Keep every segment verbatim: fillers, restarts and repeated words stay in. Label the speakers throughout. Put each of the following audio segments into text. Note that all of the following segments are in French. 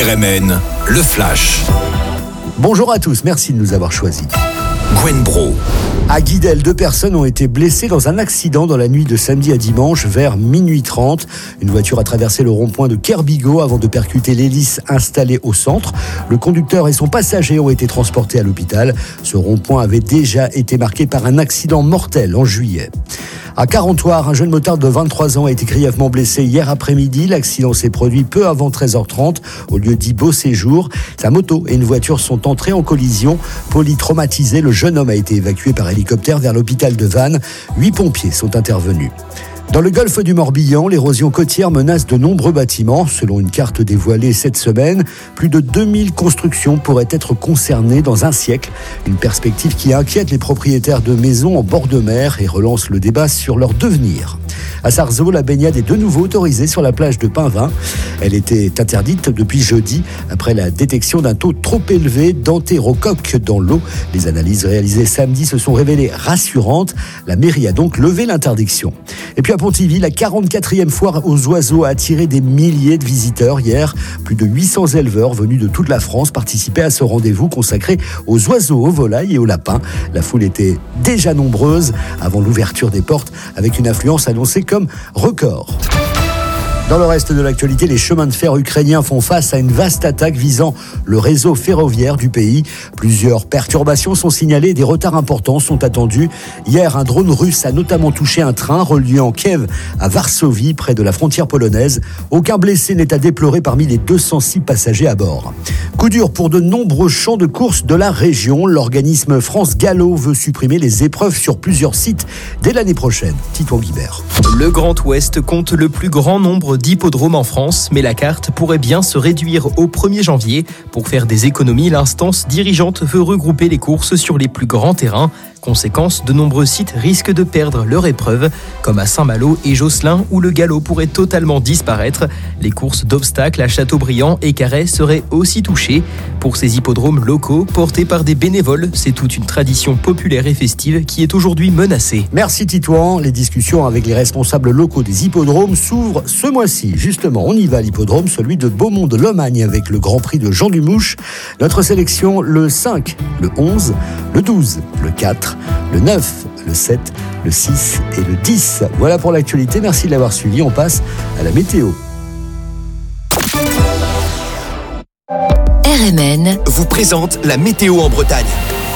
Speaker 1: R M N, le Flash.
Speaker 2: Bonjour à tous, merci de nous avoir choisis.
Speaker 1: Gwen Bro.
Speaker 2: À Guidel, deux personnes ont été blessées dans un accident dans la nuit de samedi à dimanche vers minuit trente. Une voiture a traversé le rond-point de Kerbigo avant de percuter l'hélice installée au centre. Le conducteur et son passager ont été transportés à l'hôpital. Ce rond-point avait déjà été marqué par un accident mortel en juillet. À Carentoire, un jeune motard de vingt-trois ans a été grièvement blessé hier après-midi. L'accident s'est produit peu avant treize heures trente au lieu dit Beau Séjour. Sa moto et une voiture sont entrées en collision. Polytraumatisé, le jeune homme a été évacué par hélicoptère vers l'hôpital de Vannes. Huit pompiers sont intervenus. Dans le golfe du Morbihan, l'érosion côtière menace de nombreux bâtiments. Selon une carte dévoilée cette semaine, plus de deux mille constructions pourraient être concernées dans un siècle. Une perspective qui inquiète les propriétaires de maisons en bord de mer et relance le débat sur leur devenir. À Sarzeau, la baignade est de nouveau autorisée sur la plage de Pinvin. Elle était interdite depuis jeudi après la détection d'un taux trop élevé d'entérocoques dans l'eau. Les analyses réalisées samedi se sont révélées rassurantes. La mairie a donc levé l'interdiction. Et puis à Pontivy, la quarante-quatrième foire aux oiseaux a attiré des milliers de visiteurs hier. Plus de huit cents éleveurs venus de toute la France participaient à ce rendez-vous consacré aux oiseaux, aux volailles et aux lapins. La foule était déjà nombreuse avant l'ouverture des portes avec une affluence annoncée comme record. Dans le reste de l'actualité, les chemins de fer ukrainiens font face à une vaste attaque visant le réseau ferroviaire du pays. Plusieurs perturbations sont signalées et des retards importants sont attendus. Hier, un drone russe a notamment touché un train reliant Kiev à Varsovie, près de la frontière polonaise. Aucun blessé n'est à déplorer parmi les deux cent six passagers à bord. Coup dur pour de nombreux champs de course de la région. L'organisme France Gallo veut supprimer les épreuves sur plusieurs sites dès l'année prochaine. Titouan Guibert.
Speaker 3: Le Grand Ouest compte le plus grand nombre d'hippodromes en France, mais la carte pourrait bien se réduire au premier janvier. Pour faire des économies, l'instance dirigeante veut regrouper les courses sur les plus grands terrains. Conséquence, de nombreux sites risquent de perdre leur épreuve, comme à Saint-Malo et Josselin, où le galop pourrait totalement disparaître. Les courses d'obstacles à Châteaubriand et Carhaix seraient aussi touchées. Pour ces hippodromes locaux, portés par des bénévoles, c'est toute une tradition populaire et festive qui est aujourd'hui menacée.
Speaker 2: Merci Titouan. Les discussions avec les responsables locaux des hippodromes s'ouvrent ce mois-ci. Justement, on y va à l'hippodrome, celui de Beaumont-de-Lomagne, avec le Grand Prix de Jean Dumouche. Notre sélection, le cinq, le onze, le douze, le quatre, le neuf, le sept, le six et le dix. Voilà pour l'actualité. Merci de l'avoir suivi. On passe à la météo.
Speaker 4: R M N
Speaker 1: vous présente la météo en Bretagne.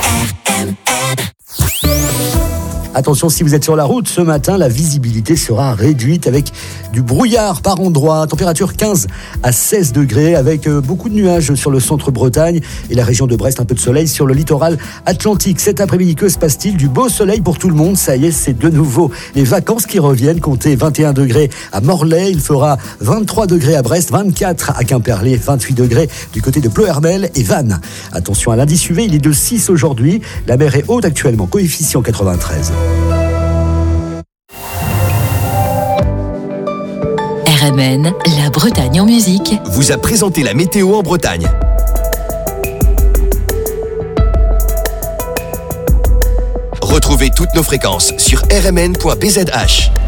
Speaker 2: Attention, si vous êtes sur la route ce matin, la visibilité sera réduite avec du brouillard par endroits. Température quinze à seize degrés avec beaucoup de nuages sur le centre Bretagne et la région de Brest. Un peu de soleil sur le littoral atlantique. Cet après-midi, que se passe-t-il? Du beau soleil pour tout le monde. Ça y est, c'est de nouveau les vacances qui reviennent. Comptez vingt et un degrés à Morlaix. Il fera vingt-trois degrés à Brest, vingt-quatre à Quimperlé, vingt-huit degrés du côté de Pleuhermel et Vannes. Attention à l'indice U V, il est de six aujourd'hui. La mer est haute actuellement, coefficient quatre-vingt-treize.
Speaker 4: R M N, la Bretagne en musique,
Speaker 1: Vous a présenté la météo en Bretagne. Retrouvez toutes nos fréquences sur r m n point b z h.